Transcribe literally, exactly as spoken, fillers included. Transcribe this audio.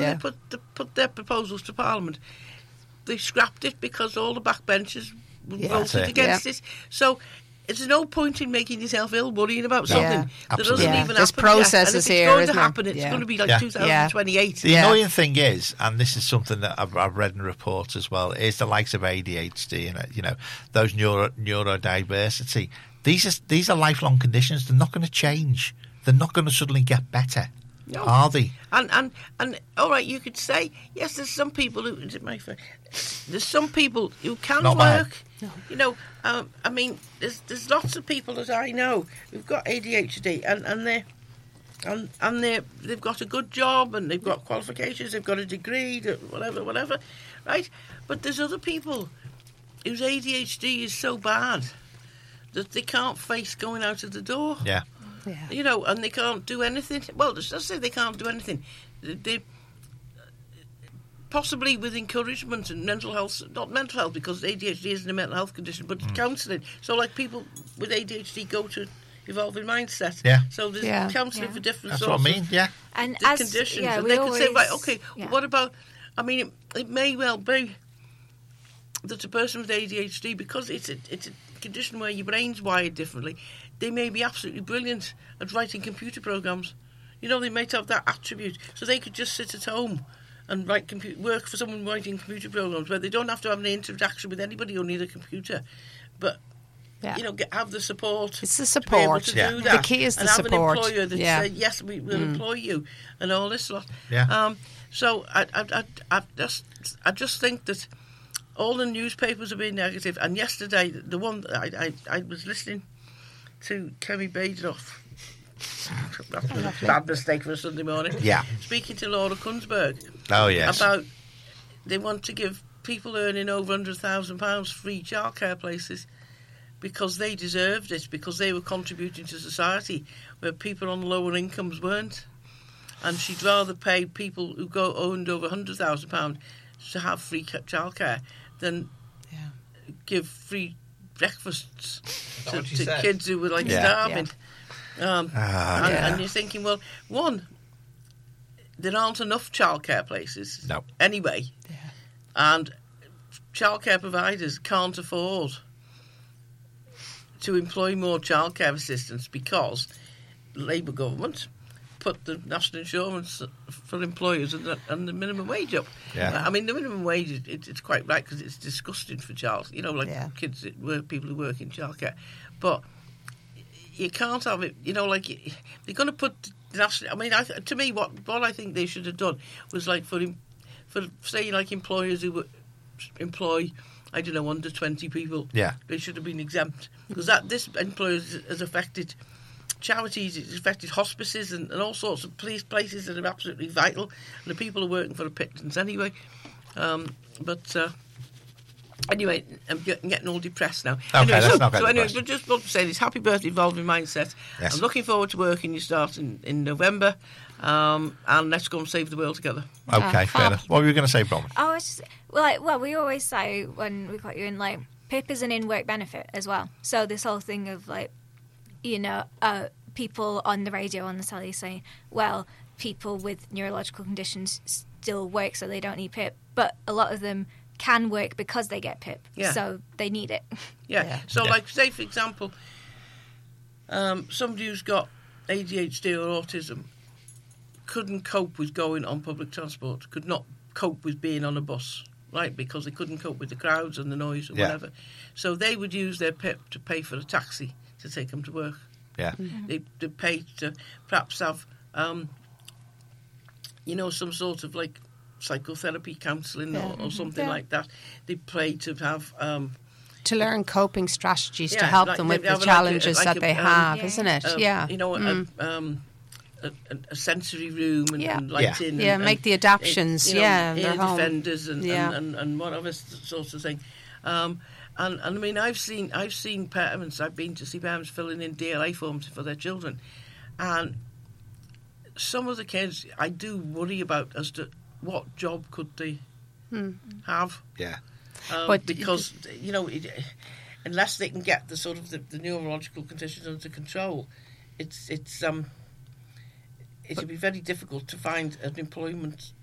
when yeah. they put the, put their proposals to Parliament, they scrapped it because all the backbenchers Yeah. voted it. against Yeah. it. So there's no point in making yourself ill worrying about No, something that absolutely. doesn't Yeah. even There's happen yet. processes And if it's here, going isn't to there? happen, it's Yeah. going to be like Yeah. two thousand twenty-eight. The Yeah. annoying thing is, and this is something that I've, I've read in reports as well, is the likes of A D H D and uh, you know those neuro neurodiversity. These are these are lifelong conditions. They're not going to change. They're not going to suddenly get better, No. are they? And and and all right, you could say yes. There's some people who is it my phone? There's some people who can Not mine. work. You know, um, I mean, there's there's lots of people that I know who've got A D H D and and they and and they they've got a good job and they've got qualifications. They've got a degree, whatever, whatever, right? But there's other people whose A D H D is so bad that they can't face going out of the door. Yeah. Yeah. You know, and they can't do anything. Well, let's just say they can't do anything. They, they possibly with encouragement and mental health, not mental health because A D H D isn't a mental health condition, but Mm. counselling. So, like people with A D H D go to Evolving Mindset. Yeah. So there's Yeah. counselling Yeah. for different That's what sorts I mean. of Yeah. And the as conditions, yeah, and we they always, could say, right, okay, yeah. what about? I mean, it, it may well be that a person with A D H D, because it's a, it's a condition where your brain's wired differently, they may be absolutely brilliant at writing computer programs. You know, they might have that attribute, so they could just sit at home and write compu- work for someone writing computer programs where they don't have to have any interaction with anybody who needs a computer, but Yeah. you know, get, have the support. It's the to be able support. to Yeah. do The that. key is the and have support. an employer that Yeah. said, yes, we will Mm. employ you, and all this lot. Yeah. Um, so I, I, I, I just, I just think that all the newspapers are being negative. And yesterday, the one I, I, I was listening to Kemi Badenoff. That's a bad mistake for a Sunday morning. Yeah. Speaking to Laura Kunsberg Oh yes. about they want to give people earning over one hundred thousand pounds free childcare places because they deserved it, because they were contributing to society where people on lower incomes weren't. And she'd rather pay people who go owned over one hundred thousand pounds to have free ca- childcare than Yeah. give free breakfasts to, what she to said? kids who were like Yeah. starving. Um, Ah, and, yeah. and you're thinking, well, one, there aren't enough childcare places No. anyway, Yeah. and childcare providers can't afford to employ more childcare assistants because Labour government put the national insurance for employers and the, and the minimum wage up. Yeah. I mean, the minimum wage, it, it's quite right because it's disgusting for child, you know, like Yeah. kids, that work, people who work in childcare. But you can't have it, you know, like they're going to put the national. I mean, I, to me, what what I think they should have done was like for em- for say like employers who would employ, I don't know, under twenty people. Yeah. They should have been exempt because that this employers has affected charities, it's affected hospices and, and all sorts of police places that are absolutely vital, and the people are working for a pittance anyway. Um, but. Uh, Anyway, I'm getting, getting all depressed now. Okay, anyway, let's so, not get so anyway, depressed. but just want to say this: happy birthday, Evolving Mindset. Yes. I'm looking forward to working. You start in, in November, um, and let's go and save the world together. Okay, Oh, fair fab. enough. What were you going to say, Bronwyn? Oh, it's just, well, like, well, we always say when we got you in, like, P I P is an in-work benefit as well. So this whole thing of, like, you know, uh, people on the radio, on the telly saying, well, people with neurological conditions still work so they don't need P I P. But a lot of them can work because they get P I P. Yeah. So they need it. Yeah. Yeah. So, Yeah. like, say for example, um, somebody who's got A D H D or autism couldn't cope with going on public transport, could not cope with being on a bus, right? Because they couldn't cope with the crowds and the noise or Yeah. whatever. So they would use their P I P to pay for a taxi to take them to work. Yeah. They they pay to perhaps have, um, you know, some sort of like psychotherapy counselling Yeah. or, or something Yeah. like that. They pay to have. Um, To learn coping strategies to Yeah, help like them with maybe the have like a- challenges like that a, they um, have, Yeah. isn't it? um, yeah. you know, Mm. a, um, a, a sensory room and, Yeah. and lighting. Yeah, and, make the and, adaptions, you know, yeah, in air their home. defenders and, Yeah. and, and, and whatever s- sort of thing. Um, and, and I mean, I've seen I've seen parents. I've been to see parents filling in D L A forms for their children, and some of the kids I do worry about as to what job could they Hmm. have. Yeah. Um, But- because you know, it, unless they can get the sort of the, the neurological conditions under control, it's it's um, it'll be very difficult to find an employment